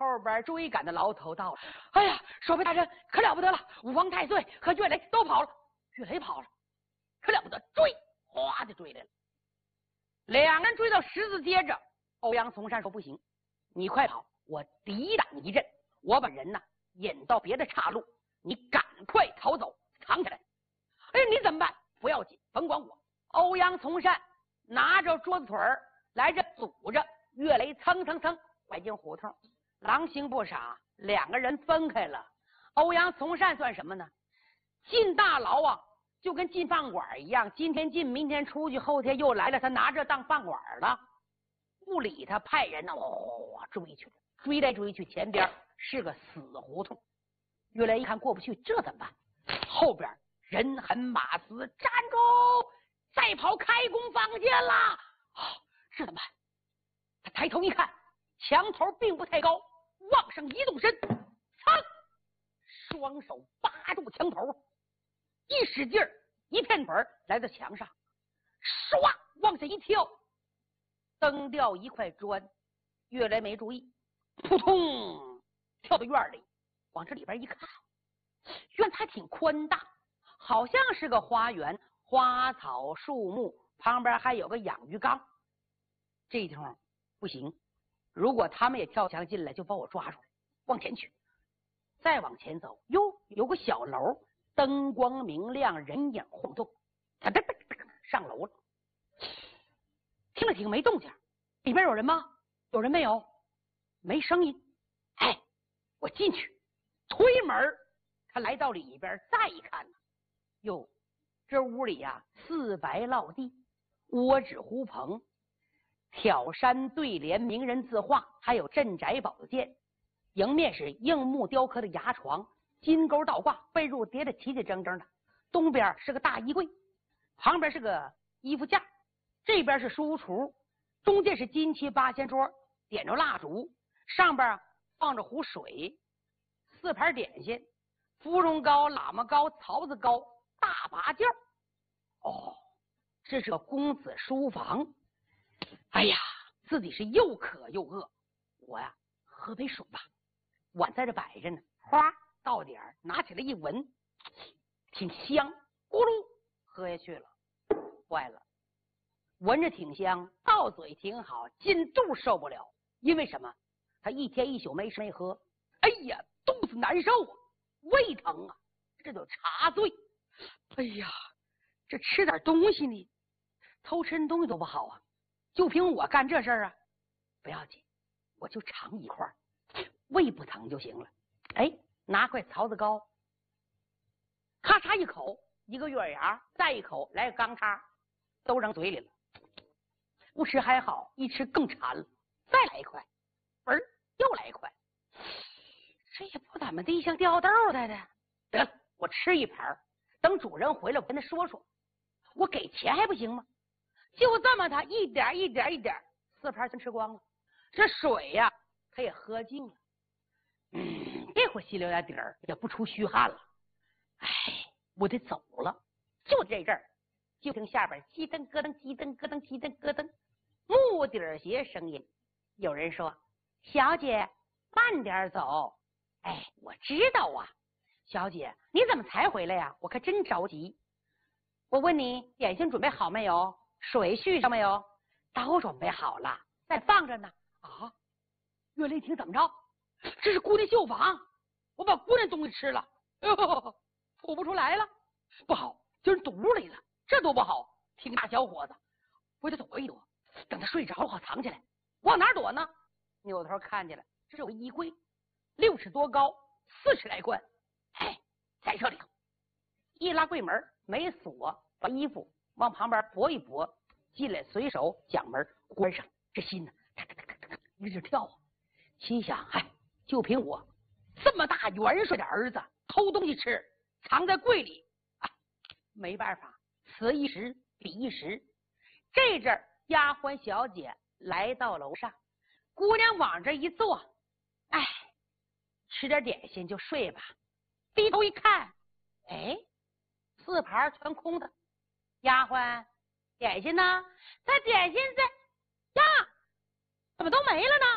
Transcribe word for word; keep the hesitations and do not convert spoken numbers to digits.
后边追赶的牢头到了。哎呀，守备大人可了不得了，五方太岁和岳雷都跑了。岳雷跑了，可了不得，追，哗就追来了。两人追到十字街着，欧阳从善说不行，你快跑，我抵挡一阵，我把人呢引到别的岔路，你赶快逃走，藏起来。哎，你怎么办？不要紧，甭管我。欧阳从善拿着桌子腿儿来这阻着岳雷，蹭蹭蹭拐进胡同。狼行不傻，两个人分开了。欧阳从善算什么呢？进大牢啊，就跟进饭馆一样，今天进，明天出去，后天又来了，他拿这当饭馆了，不理他，派人呢，哇、哦、追去了，追来追去，前边是个死胡同。岳雷一看过不去，这怎么办？后边人狠马死，站住！再跑开弓放箭啦！啊，这怎么办？他抬头一看，墙头并不太高，往上一动身，噌，双手扒住墙头，一使劲儿，一片腿来到墙上，唰往下一跳，蹬掉一块砖。岳雷没注意，扑通跳到院里，往这里边一看，院还挺宽大，好像是个花园，花草树木，旁边还有个养鱼缸。这地方不行，如果他们也跳墙进来，就把我抓住来。往前去，再往前走，哟，有个小楼，灯光明亮，人影晃动。他噔噔噔上楼了，听了听没动静，里边有人吗？有人没有？没声音。哎，我进去，推门，他来到里边，再一看呢，哟，这屋里呀、啊，四白落地，窝纸胡棚，挑山对联，名人字画，还有镇宅宝剑。迎面是硬木雕刻的牙床，金钩倒挂，被褥叠得齐齐整整的。东边是个大衣柜，旁边是个衣服架，这边是书橱，中间是金漆八仙桌，点着蜡烛，上边放着壶水，四盘点心，芙蓉糕、喇嘛糕、槽子糕，大拔轿。哦，这是个公子书房。哎呀，自己是又渴又饿，我呀喝杯水吧。碗在这摆着呢，哗到点儿，拿起来一闻，挺香，咕噜喝下去了。坏了，闻着挺香，到嘴挺好，进肚受不了。因为什么？他一天一宿没吃没喝，哎呀，肚子难受啊，胃疼啊，这就茶醉。哎呀，这吃点东西呢，偷吃东西都不好啊。就凭我干这事儿啊，不要紧，我就尝一块，胃不疼就行了。哎，拿块槽子糕，咔嚓一口，一个月牙，再一口来个钢叉，都扔嘴里了。不吃还好，一吃更馋了，再来一块，嘣，又来一块，这也不怎么地，像掉豆的的。得了，我吃一盘，等主人回来我跟他说说，我给钱还不行吗？就这么他一点一点一点，四盘全吃光了。这水呀、啊，他也喝尽了。嗯，这会儿心里有点底儿，也不出虚汗了。哎，我得走了。就这阵儿，就听下边叽噔咯噔，叽噔咯噔，叽噔咯噔，木底儿鞋声音。有人说：“小姐，慢点走。”哎，我知道啊，小姐，你怎么才回来呀？我可真着急。我问你，点心准备好没有？水续上没有？都准备好了，在放着呢。啊，岳雷霆怎么着？这是姑娘绣房，我把姑娘东西吃了，哎呦，吐不出来了，不好，今儿堵屋里了，这多不好。挺大小伙子，我得躲一躲，等他睡着了好藏起来。往哪躲呢？扭头看见了，这有个衣柜，六尺多高，四尺来宽。哎，在这里头，一拉柜门没锁，把衣服往旁边拨一拨，进来随手将门关上。这心呢，哒哒哒哒哒一直跳啊。心想，哎，就凭我这么大元帅的儿子偷东西吃，藏在柜里，哎，没办法，此一时彼一时。这阵丫鬟小姐来到楼上，姑娘往这一坐，哎，吃点点心就睡吧。低头一看，哎，四盘全空的。丫鬟，点心呢？他点心在呀，怎么都没了呢？